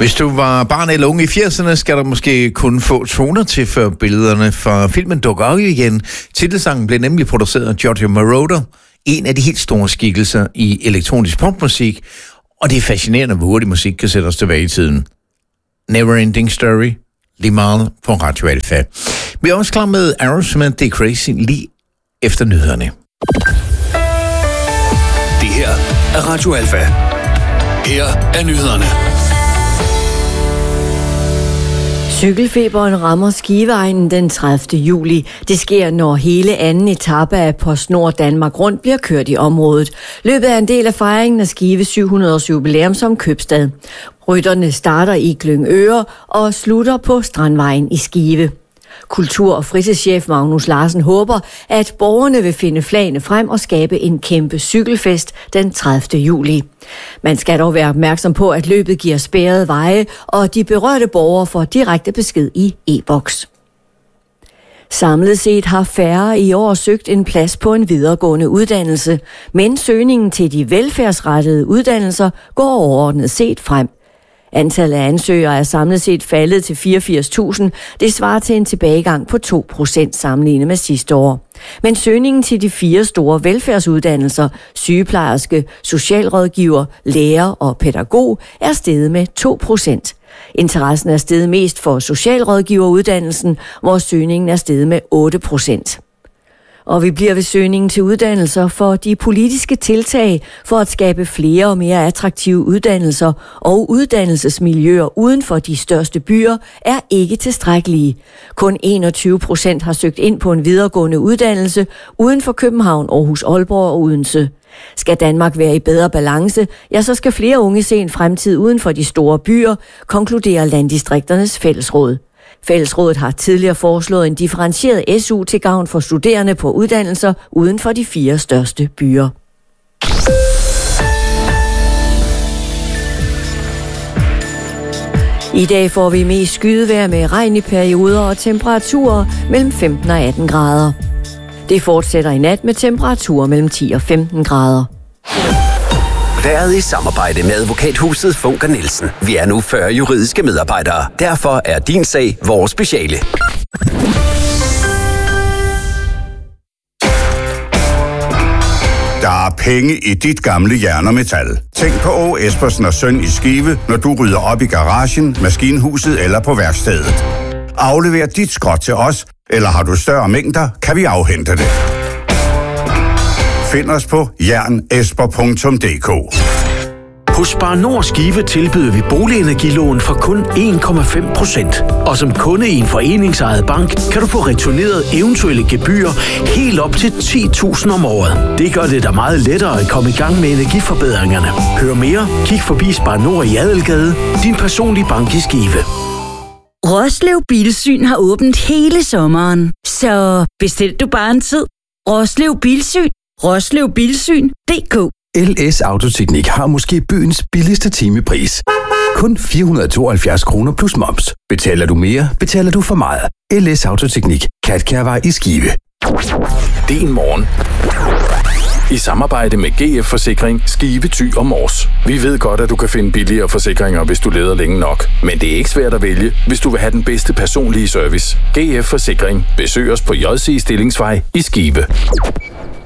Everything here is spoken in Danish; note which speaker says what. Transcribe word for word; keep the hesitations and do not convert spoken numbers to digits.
Speaker 1: Hvis du var barn eller unge i firserne, skal der måske kun få toner til, før billederne fra filmen dukker op igen. Titelsangen blev nemlig produceret af Giorgio Moroder, en af de helt store skikkelser i elektronisk popmusik, og det er fascinerende, hvor hurtigt musik kan sætte os tilbage i tiden. Neverending Story, lige meget på Radio Alfa. Vi er også klar med Aerosmith, det er Crazy, lige efter nyhederne.
Speaker 2: Det her er Radio Alfa. Her er nyhederne.
Speaker 3: Cykelfeberen rammer Skiveegnen den tredivte juli. Det sker, når hele anden etape af PostNord Danmark Rundt bliver kørt i området. Løbet er en del af fejringen af Skive syv hundrede års jubilæum som købstad. Rytterne starter i Glyngøre og slutter på Strandvejen i Skive. Kultur- og fritidschef Magnus Larsen håber, at borgerne vil finde flagene frem og skabe en kæmpe cykelfest den tredivte juli. Man skal dog være opmærksom på, at løbet giver spærrede veje, og de berørte borgere får direkte besked i e-boks. Samlet set har færre i år søgt en plads på en videregående uddannelse, men søgningen til de velfærdsrettede uddannelser går overordnet set frem. Antallet af ansøgere er samlet set faldet til fireogfirs tusind. Det svarer til en tilbagegang på to procent sammenlignet med sidste år. Men søgningen til de fire store velfærdsuddannelser, sygeplejerske, socialrådgiver, lærer og pædagog, er steget med to procent. Interessen er steget mest for socialrådgiveruddannelsen, hvor søgningen er steget med otte procent. Og vi bliver ved søgningen til uddannelser, for de politiske tiltag for at skabe flere og mere attraktive uddannelser og uddannelsesmiljøer uden for de største byer er ikke tilstrækkelige. Kun enogtyve procent har søgt ind på en videregående uddannelse uden for København, Aarhus, Aalborg og Odense. Skal Danmark være i bedre balance, ja, så skal flere unge se en fremtid uden for de store byer, konkluderer Landdistrikternes Fællesråd. Fællesrådet har tidligere foreslået en differentieret S U til gavn for studerende på uddannelser uden for de fire største byer. I dag får vi mest skydevejr med regn i perioder og temperaturer mellem femten og atten grader. Det fortsætter i nat med temperaturer mellem ti og femten grader.
Speaker 2: Været i samarbejde med advokathuset Funker Nielsen. Vi er nu fyrre juridiske medarbejdere. Derfor er din sag vores speciale.
Speaker 4: Der er penge i dit gamle jern og metal. Tænk på Å Espersen og Søn i Skive, når du rydder op i garagen, maskinhuset eller på værkstedet. Aflever dit skrot til os, eller har du større mængder, kan vi afhente det. Find os på jernesper punktum d k.
Speaker 5: Hos Spar Nord Skive tilbyder vi boligenergilån for kun en komma fem procent. Og som kunde i en foreningsejet bank, kan du få returneret eventuelle gebyrer helt op til ti tusind om året. Det gør det da meget lettere at komme i gang med energiforbedringerne. Hør mere, kig forbi Spar Nord i Adelgade, din personlige bank i Skive.
Speaker 6: Roslev Bilsyn har åbent hele sommeren, så bestil du bare en tid. Roslev Bilsyn. Roslev Bilsyn punktum d k.
Speaker 7: L S Autoteknik har måske byens billigste timepris. Kun fire hundrede og tooghalvfjerds kroner plus moms. Betaler du mere, betaler du for meget. L S Autoteknik. Katkærvej i Skive.
Speaker 8: Din morgen. I samarbejde med G F Forsikring, Skive, Thy og Mors. Vi ved godt, at du kan finde billigere forsikringer, hvis du leder længe nok. Men det er ikke svært at vælge, hvis du vil have den bedste personlige service. G F Forsikring. Besøg os på J C Stillingsvej i Skive.